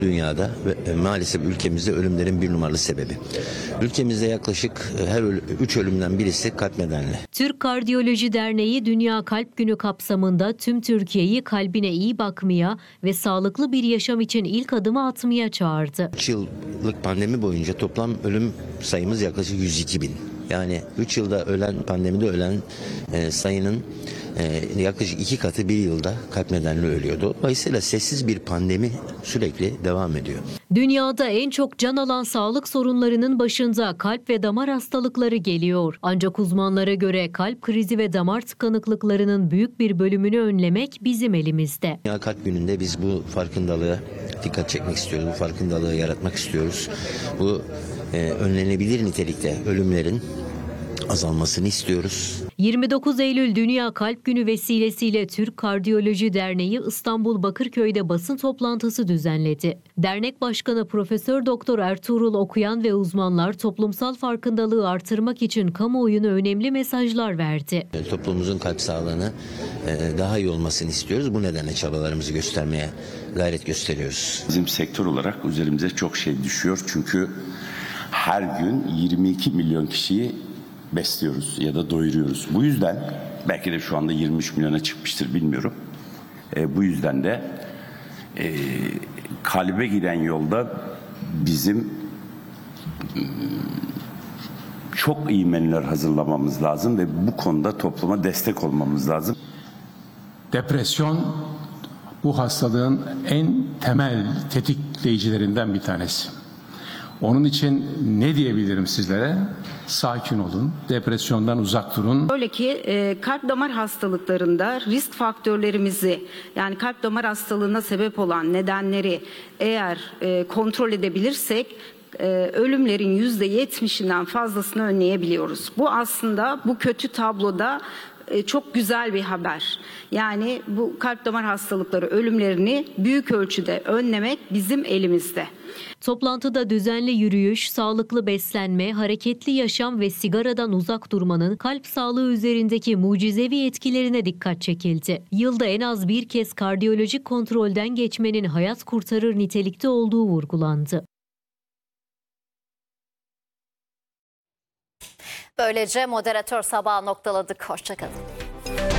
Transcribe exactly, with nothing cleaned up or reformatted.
Dünyada ve maalesef ülkemizde ölümlerin bir numaralı sebebi. Ülkemizde yaklaşık her üç ölümden birisi kalp nedenli. Türk Kardiyoloji Derneği Dünya Kalp Günü kapsamında tüm Türkiye'yi kalbine iyi bakmaya ve sağlıklı bir yaşam için ilk adımı atmaya çağırdı. üç yıllık pandemi boyunca toplam ölüm sayımız yaklaşık yüz iki bin. Yani üç yılda ölen, pandemide ölen e, sayının e, yaklaşık iki katı bir yılda kalp nedenli ölüyordu. Dolayısıyla sessiz bir pandemi sürekli devam ediyor. Dünyada en çok can alan sağlık sorunlarının başında kalp ve damar hastalıkları geliyor. Ancak uzmanlara göre kalp krizi ve damar tıkanıklıklarının büyük bir bölümünü önlemek bizim elimizde. Dünya Kalp Günü'nde biz bu farkındalığa dikkat çekmek istiyoruz. Bu farkındalığı yaratmak istiyoruz. Bu e, önlenebilir nitelikte ölümlerin azalmasını istiyoruz. yirmi dokuz Eylül Dünya Kalp Günü vesilesiyle Türk Kardiyoloji Derneği İstanbul Bakırköy'de basın toplantısı düzenledi. Dernek Başkanı Profesör Doktor Ertuğrul Okuyan ve uzmanlar toplumsal farkındalığı artırmak için kamuoyuna önemli mesajlar verdi. Toplumumuzun kalp sağlığını daha iyi olmasını istiyoruz. Bu nedenle çabalarımızı göstermeye gayret gösteriyoruz. Bizim sektör olarak üzerimize çok şey düşüyor. Çünkü her gün yirmi iki milyon kişiyi besliyoruz ya da doyuruyoruz. Bu yüzden belki de şu anda yirmi üç milyona çıkmıştır bilmiyorum. E, bu yüzden de e, kalbe giden yolda bizim çok iyi menüler hazırlamamız lazım ve bu konuda topluma destek olmamız lazım. Depresyon bu hastalığın en temel tetikleyicilerinden bir tanesi. Onun için ne diyebilirim sizlere? Sakin olun, depresyondan uzak durun. Öyle ki e, kalp damar hastalıklarında risk faktörlerimizi, yani kalp damar hastalığına sebep olan nedenleri eğer e, kontrol edebilirsek e, ölümlerin yüzde yetmişinden fazlasını önleyebiliyoruz. Bu aslında bu kötü tabloda e, çok güzel bir haber. Yani bu kalp damar hastalıkları ölümlerini büyük ölçüde önlemek bizim elimizde. Toplantıda düzenli yürüyüş, sağlıklı beslenme, hareketli yaşam ve sigaradan uzak durmanın kalp sağlığı üzerindeki mucizevi etkilerine dikkat çekildi. Yılda en az bir kez kardiyolojik kontrolden geçmenin hayat kurtarır nitelikte olduğu vurgulandı. Böylece moderatör sabahı noktaladık. Hoşça kalın.